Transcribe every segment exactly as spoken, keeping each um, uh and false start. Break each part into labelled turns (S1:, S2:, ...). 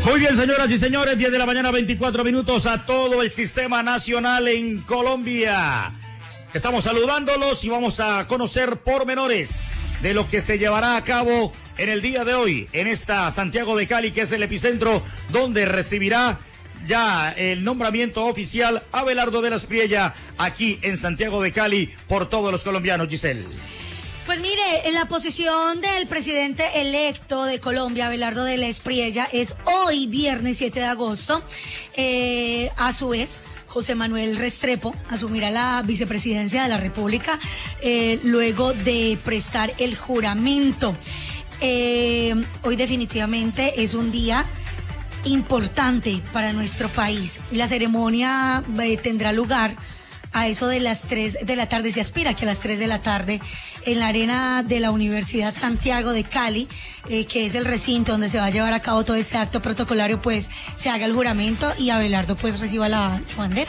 S1: Muy bien, señoras y señores, diez de la mañana, veinticuatro minutos a todo el sistema nacional en Colombia. Estamos saludándolos y vamos a conocer pormenores de lo que se llevará a cabo en el día de hoy en esta Santiago de Cali, que es el epicentro donde recibirá ya el nombramiento oficial Abelardo de la Espriella aquí en Santiago de Cali por todos los colombianos. Giselle.
S2: Pues mire, en la posición del presidente electo de Colombia, Abelardo de la Espriella, es hoy viernes siete de agosto. Eh, a su vez, José Manuel Restrepo asumirá la vicepresidencia de la República eh, luego de prestar el juramento. Eh, hoy definitivamente es un día importante para nuestro país. La ceremonia eh, tendrá lugar a eso de las tres de la tarde. Se aspira que a las tres de la tarde en la arena de la Universidad Santiago de Cali, eh, que es el recinto donde se va a llevar a cabo todo este acto protocolario, pues se haga el juramento y Abelardo pues reciba la, la bandera.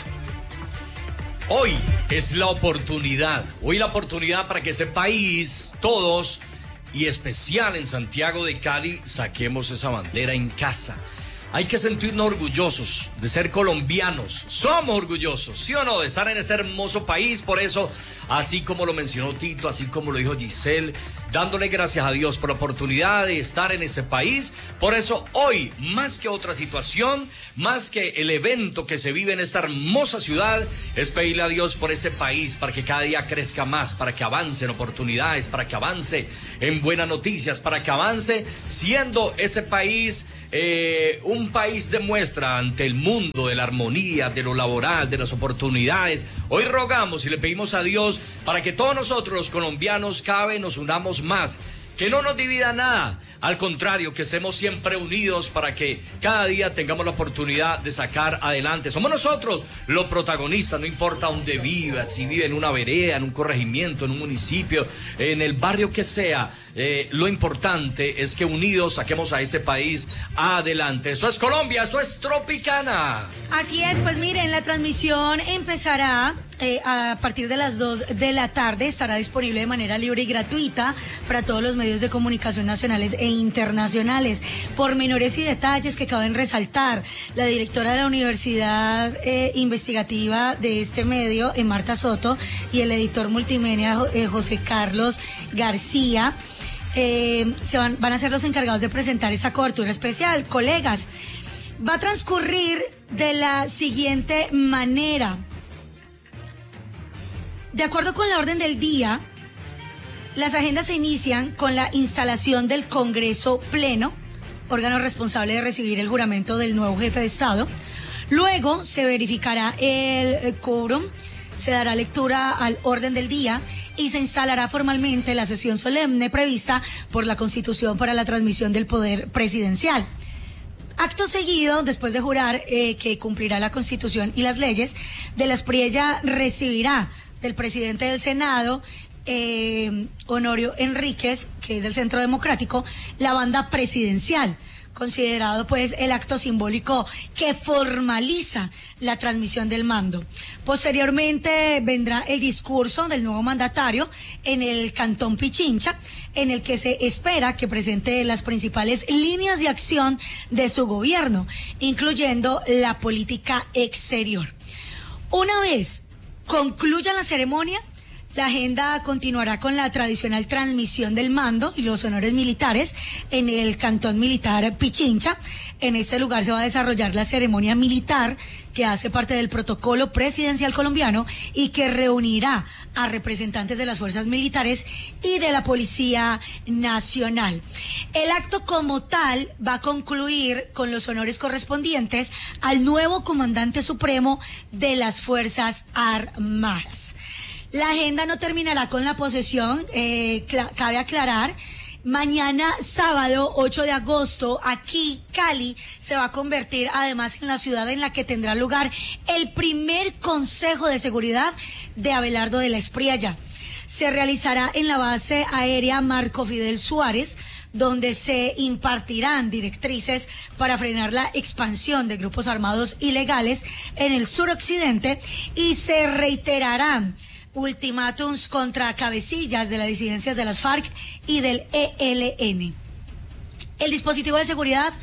S3: Hoy es la oportunidad, hoy la oportunidad para que ese país, todos, y especial en Santiago de Cali, saquemos esa bandera en casa. Hay que sentirnos orgullosos de ser colombianos. Somos orgullosos, ¿sí o no?, de estar en este hermoso país. Por eso, así como lo mencionó Tito, así como lo dijo Giselle, dándole gracias a Dios por la oportunidad de estar en ese país. Por eso hoy, más que otra situación, más que el evento que se vive en esta hermosa ciudad, es pedirle a Dios por ese país, para que cada día crezca más, para que avance en oportunidades, para que avance en buenas noticias, para que avance siendo ese país eh, un país de muestra ante el mundo de la armonía, de lo laboral, de las oportunidades. Hoy rogamos y le pedimos a Dios para que todos nosotros los colombianos cada vez nos unamos más, que no nos divida nada, al contrario, que estemos siempre unidos para que cada día tengamos la oportunidad de sacar adelante. Somos nosotros los protagonistas, no importa dónde viva, si vive en una vereda, en un corregimiento, en un municipio, en el barrio que sea, eh, lo importante es que unidos saquemos a este país adelante. Esto es Colombia, esto es Tropicana.
S2: Así es, pues miren, la transmisión empezará eh, a partir de las dos de la tarde, estará disponible de manera libre y gratuita para todos los medios de comunicación nacionales e internacionales. Pormenores y detalles que caben resaltar: la directora de la Universidad eh, Investigativa de este medio, eh, Marta Soto, y el editor multimedia, eh, José Carlos García, eh, se van, van a ser los encargados de presentar esta cobertura especial. Colegas, va a transcurrir de la siguiente manera. De acuerdo con la orden del día, las agendas se inician con la instalación del Congreso Pleno, órgano responsable de recibir el juramento del nuevo jefe de Estado. Luego se verificará el quórum, se dará lectura al orden del día y se instalará formalmente la sesión solemne prevista por la Constitución para la transmisión del poder presidencial. Acto seguido, después de jurar eh, que cumplirá la Constitución y las leyes, de la Espriella recibirá del presidente del Senado, eh, Honorio Enríquez, que es del Centro Democrático, la banda presidencial, considerado pues el acto simbólico que formaliza la transmisión del mando. Posteriormente vendrá el discurso del nuevo mandatario en el Cantón Pichincha, en el que se espera que presente las principales líneas de acción de su gobierno, incluyendo la política exterior. Una vez concluya la ceremonia, la agenda continuará con la tradicional transmisión del mando y los honores militares en el Cantón Militar Pichincha. En este lugar se va a desarrollar la ceremonia militar, que hace parte del protocolo presidencial colombiano y que reunirá a representantes de las fuerzas militares y de la Policía Nacional. El acto como tal va a concluir con los honores correspondientes al nuevo comandante supremo de las Fuerzas Armadas. La agenda no terminará con la posesión, eh, cabe aclarar. Mañana, sábado ocho de agosto, aquí, Cali, se va a convertir además en la ciudad en la que tendrá lugar el primer Consejo de Seguridad de Abelardo de la Espriella. Se realizará en la base aérea Marco Fidel Suárez, donde se impartirán directrices para frenar la expansión de grupos armados ilegales en el suroccidente y se reiterarán ultimátums contra cabecillas de las disidencias de las FARC y del E L N. El dispositivo de seguridad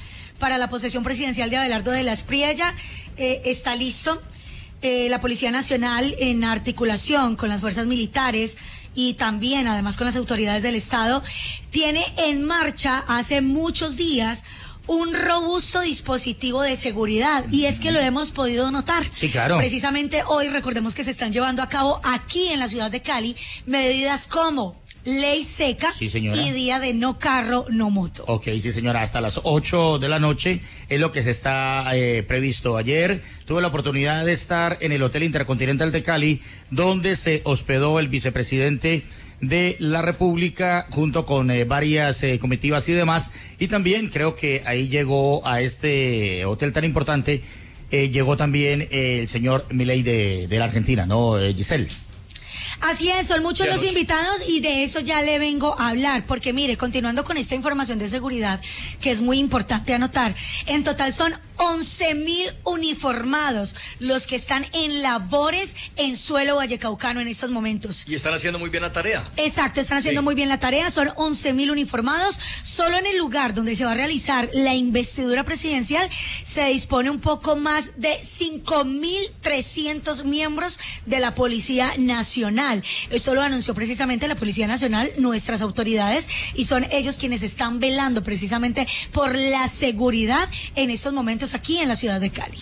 S2: para la posesión presidencial de Abelardo de la Espriella. Eh, está listo. Eh, la Policía Nacional, en articulación con las fuerzas militares y también, además, con las autoridades del Estado, tiene en marcha hace muchos días un robusto dispositivo de seguridad, y es que lo hemos podido notar.
S1: Sí, claro.
S2: Precisamente hoy, recordemos que se están llevando a cabo aquí en la ciudad de Cali medidas como ley seca,
S1: sí, señora,
S2: y día de no carro, no moto.
S1: Ok, sí, señora, hasta las ocho de la noche es lo que se está eh, previsto. Ayer tuve la oportunidad de estar en el Hotel Intercontinental de Cali, donde se hospedó el vicepresidente de la República junto con eh, varias eh, comitivas y demás, y también creo que ahí llegó a este hotel tan importante, eh, llegó también eh, el señor Milei de, de la Argentina, ¿no, eh, Giselle?
S2: Así es, son muchos los invitados y de eso ya le vengo a hablar, porque mire, continuando con esta información de seguridad, que es muy importante anotar, en total son once mil uniformados los que están en labores en suelo vallecaucano en estos momentos.
S3: Y están haciendo muy bien la tarea.
S2: Exacto, están haciendo sí. muy bien la tarea, son once mil uniformados. Solo en el lugar donde se va a realizar la investidura presidencial se dispone un poco más de cinco mil trescientos miembros de la Policía Nacional. Esto lo anunció precisamente la Policía Nacional, nuestras autoridades, y son ellos quienes están velando precisamente por la seguridad en estos momentos aquí en la ciudad de Cali.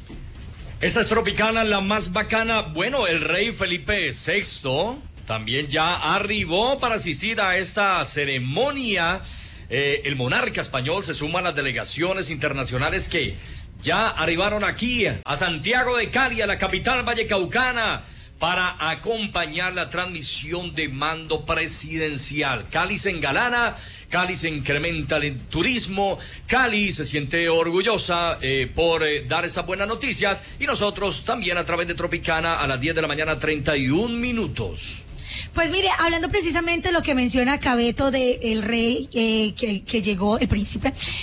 S3: Esta es Tropicana, la más bacana. Bueno, el rey Felipe sexto también ya arribó para asistir a esta ceremonia. Eh, el monarca español se suma a las delegaciones internacionales que ya arribaron aquí a Santiago de Cali, a la capital vallecaucana, para acompañar la transmisión de mando presidencial. Cali se engalana, Cali se incrementa el turismo, Cali se siente orgullosa eh, por eh, dar esas buenas noticias, y nosotros también a través de Tropicana a las diez de la mañana, treinta y un minutos.
S2: Pues mire, hablando precisamente de lo que menciona Cabeto de el rey eh, que, que llegó, el príncipe,